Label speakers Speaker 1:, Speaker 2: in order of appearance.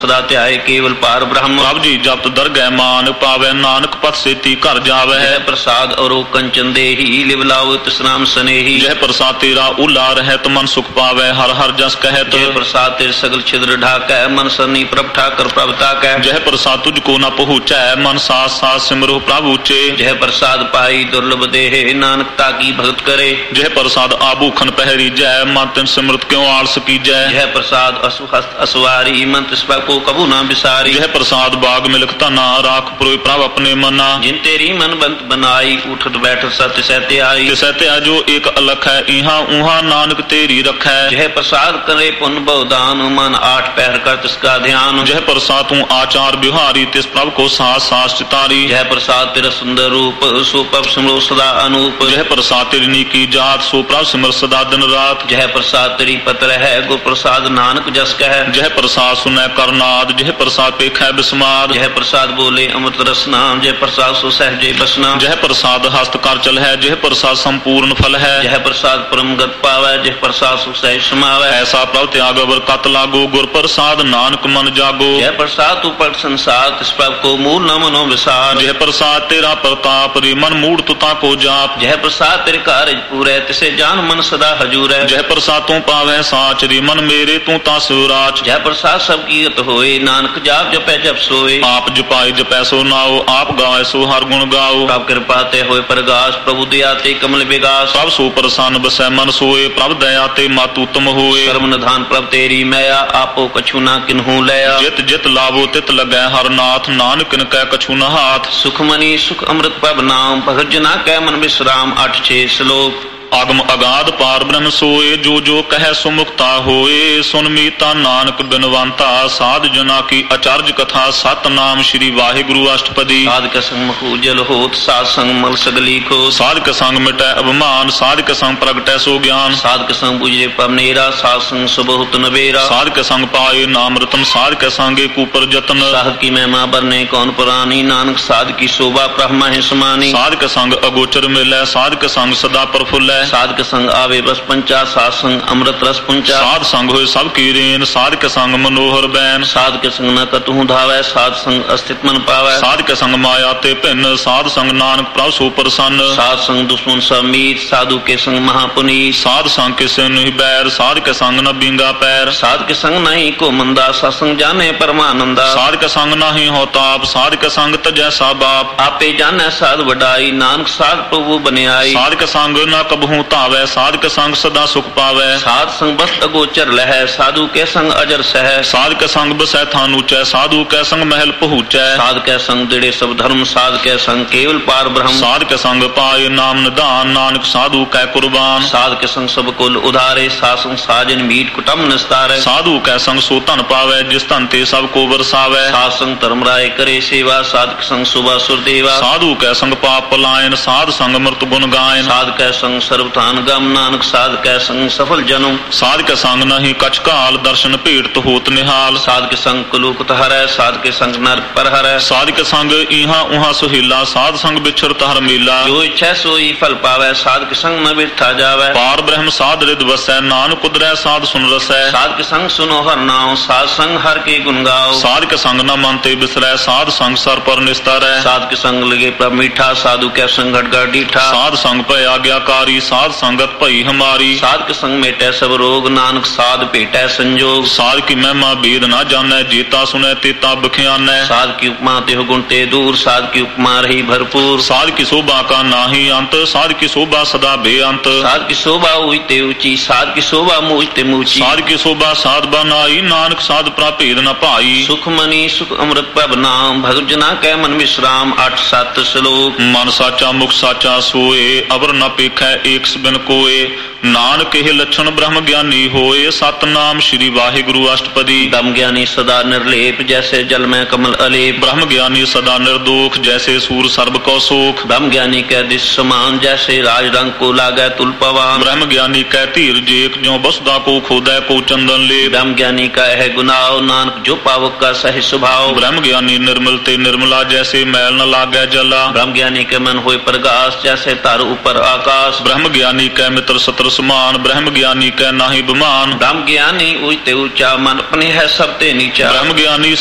Speaker 1: सदा ध्याय केवल पार ब्रह्म।
Speaker 2: प्रभ जी जपत दरगह मान पावै, नानक पथ सेती घर जावै।
Speaker 1: जय प्रसाद और कंचन देही, लिव लाओ तिसनाम स्नेही।
Speaker 2: जय प्रसाद तेरा उला रहत, मन सुख पावै हर हर जस कहत।
Speaker 1: जय प्रसाद तेरे सगल छिद्र ढाकै, मन सरनी प्रभ ठाकर प्रभ ताकै।
Speaker 2: जय प्रसाद तुझको न पहुँचै, मन साथ साथ सिमरो प्रभु ऊचे।
Speaker 1: जय प्रसाद पाई दुर्लभ देहे, नानक ताकी भगत करे।
Speaker 2: जय प्रसाद आभूखन पहरी जय, मन तिन सिमरत क्यों आलस कीजै।
Speaker 1: जय प्रसाद असुहस्त असवारी, मन तिस पर को कबू ना बिसारी।
Speaker 2: जय प्रसाद बाग मिलक तना, राख पुरोय प्रभ अपने मना।
Speaker 1: जिन तेरी मन बंत बनाई, उठत बैठत सत्य सहते आई।
Speaker 2: तिसै जो एक अलख है, इहाँ उहाँ नानक तेरी रखै।
Speaker 1: जय प्रसाद करे पुन बहुदान, मन आठ पहर कर तिसका ध्यान।
Speaker 2: जय प्रसाद तू आचार बिहारी, तिस प्रभ को सास सास चितारी।
Speaker 1: जय प्रसाद तेरा सुंदर रूप, सो प्रभ सिमरो सदा अनूप।
Speaker 2: जय प्रसाद तेरी नीकी जात, सो प्रभ सिमर सदा दिन रात।
Speaker 1: जय प्रसाद तेरी पत्र है, गुर प्रसाद नानक जस कह।
Speaker 2: जय प्रसाद सुनै करनाद, जय प्रसाद पेखै बिस्माद।
Speaker 1: जय प्रसाद बोले अमृत रसना, जय प्रसाद सो सहजे बसना।
Speaker 2: जय प्रसाद हस्त कर चल है, जय प्रसाद संपूर्ण फल है।
Speaker 1: जय प्रसाद परम गत पावै, जय प्रसाद सुख सहज समावै।
Speaker 2: ऐसा प्रभ त्याग अवर कत लागो, गुर प्रसाद नानक मन जागो।
Speaker 1: जय प्रसाद तू पर संसार, तिस प्रभ को मूल न मनो विसार।
Speaker 2: जय प्रसाद तेरा प्रताप, रे मन मूढ़ तुता को जाप।
Speaker 1: जय प्रसाद तेरे कार्य पूरे, तिसे जान मन सदा हजूर है।
Speaker 2: जय प्रसाद तू पावै साच, रे मन मेरे तू ता शिवराज।
Speaker 1: जय प्रसाद सब कीरत होए, नानक जाप जपै जप सोए।
Speaker 2: आप जपाई जपै सो नाओ, आप गाए सो हर गुण गाओ।
Speaker 1: प्रभ कृपा ते होए प्रगास, प्रभु दया ते कमल विगास।
Speaker 2: प्रभ सो प्रसन्न बसै मन सोए, प्रभ दया ते मत उत्तम होए।
Speaker 1: कर्म निधान प्रभ तेरी मैया, आपो कछु ना किन्हू लया।
Speaker 2: जित जित लाभो तित लगै हर नाथ, नानक किन कै कछु न हाथ।
Speaker 1: सुखमणि सुख अमृत प्रभ नाम, भगत जना कै मन विश्राम। 8-6 श्लोक।
Speaker 2: आगम अगाध पार ब्रह्म सोए, जो जो कहे सुमुक्ता होए। सुन मीता नानक बिनवंता, साध जना की अचार्य कथा। सत नाम श्री वाहिगुरु अष्टपदी।
Speaker 1: साध के संग मखूजल होत, साध संग मल सगली को।
Speaker 2: साध के संग मिटै अभिमान, साध के संग प्रगटै सो ज्ञान।
Speaker 1: साध के संग बुझे पवनेरा, साध संग सुबहुत नबेरा।
Speaker 2: साध के संग पाए नाम रतन, साध के संग ऊपर जतन।
Speaker 1: साध की महिमा बरने कौन पुरानी, नानक साध की शोभा ब्रह्म है समानी।
Speaker 2: साध के संग अगोचर मिलै, साध के संग सदा प्रफुल्लै।
Speaker 1: साध के संग आवे बस पंचा, साध संग अमृत रस पुंचा।
Speaker 2: साध संग होए सब की रेन, साध के संग मनोहर बैन।
Speaker 1: साध के संग न कतहु धावै, साध संग अस्तित्व मन पावै।
Speaker 2: साध के संग माया ते भिन्न, साध संग नानक प्रभ सो प्रसन्न।
Speaker 1: साध संग दुश्मन सब मीत, साधु के संग महापुनीत।
Speaker 2: साध संग किसे नहीं बैर, साध के संग न बिंगा पैर।
Speaker 1: साध के संग नहीं को मंदा, सत्संग जाने परमानंदा।
Speaker 2: साध के संग नहीं हो ताप, साध के संग तजै सा बाप।
Speaker 1: आपे जाने साध वडाई, नानक साध प्रभु बने आई।
Speaker 2: साध के संग न कबहू तावै, साध के संग सदा सुख पावै।
Speaker 1: साध संग बस अगोचर लहै, साधु के संग अजर सह।
Speaker 2: साध के संग बसै थान ऊंचै, साधु के संग महल पहुँचै।
Speaker 1: साध के संग दिड़े सब धर्म, साध के संग केवल पार ब्रह्म।
Speaker 2: साध के संग पाए नाम निदान, नानक साधु कै कुर्बान।
Speaker 1: साध के संग सब कुल उधारे, साध संग साजन मीट कुटुंब निस्तारे।
Speaker 2: साधु कै संग सो धन पावै, जिस धन ते सब को बरसावै।
Speaker 1: साध संग धर्म राय करे सेवा, साध के संग सुबह सुरदेवा।
Speaker 2: साधु कै संग पाप पलायन, साध संग मृत गुण गायन।
Speaker 1: साध कै संग सर्वथान गम, नानक साध कै संग सफल जन्म।
Speaker 2: साध के संग नहीं कछ काल, दर्शन भेट होत निहाल।
Speaker 1: साध के संग कुलुकत हरै, साध के संग नरक पर हरै।
Speaker 2: साध के संग इहाँ उहाँ सुहेला, साध संग बिछड़ तहर मेला।
Speaker 1: जो इच्छा सोई फल पावै, साध के संग न बिरथा जावै।
Speaker 2: पार ब्रह्म साध रिद वसै, नानक उदरै साध सुन रसै।
Speaker 1: साध के संग सुनो हर नाम, साध संग हर के गुण गाओ।
Speaker 2: साध के संग न मन ते बिसरै, साध संग सर पर निस्तारै।
Speaker 1: साध के संग लगे प्रभ मीठा, साधु के संग घट डीठा।
Speaker 2: साध संग भय आज्ञाकारी, साध संगत भई हमारी।
Speaker 1: साध के संग मेटै सब रोग, नानक साध भेटै संजोग।
Speaker 2: साध की महिमा भेद न जानै, जेता सुनै तेता बख्यानै।
Speaker 1: साध की उपमा तेह गुण ते दूर, साध की उपमा रही भरपूर।
Speaker 2: साध की शोभा का नाही अंत, साध की शोभा सदा बेअंत।
Speaker 1: साध की शोभा ऊंची ऊंची, साध की शोभा मूझते मूची।
Speaker 2: साध की शोभा साध बनाई, नानक साध प्राभेद न पाई।
Speaker 1: सुखमणि सुख अमृत प्रभ नाम, भगत जना कै मन विश्राम। 8-7 श्लोक।
Speaker 2: मन साचा मुख साचा सोए, अवर न पेखै एक बिन कोए। नानक हे लक्षण ब्रह्म ज्ञानी होए, सतनाम श्री वाहिगुरु अष्टपदी।
Speaker 1: ब्रह्म ज्ञानी सदा निर्लेप, जैसे जल में कमल अलेप।
Speaker 2: ब्रह्म ज्ञानी सदा निर्दोष, जैसे सूर सर्व को सोख।
Speaker 1: ब्रह्म ज्ञानी कै दिश समान, जैसे राज रंग को लागै तुल पवान।
Speaker 2: ब्रह्म ज्ञानी कै धीर जेक, ज्यों बसुदा को खोदै को चंदन ले।
Speaker 1: ब्रह्म ज्ञानी का है गुनाव, नानक जो पावक का सही स्वभाव।
Speaker 2: ब्रह्म ज्ञानी निर्मल ते निर्मला, जैसे मैल न लागै जला।
Speaker 1: ब्रह्म ज्ञानी के मन होए प्रकाश, जैसे तार ऊपर आकाश।
Speaker 2: ब्रह्म ज्ञानी कै मित्र सत्र ਸਮਾਨ ਬ੍ਰਹਮ ਗਿਆਨੀ ਕੈ ਨਾਹੀ ਬਿਮਾਨ
Speaker 1: ब्रह्म ज्ञानी ऊंचते ऊंचा मन अपने है सब ते नीचा
Speaker 2: ਬ੍ਰਹਮ ਗਿਆਨੀ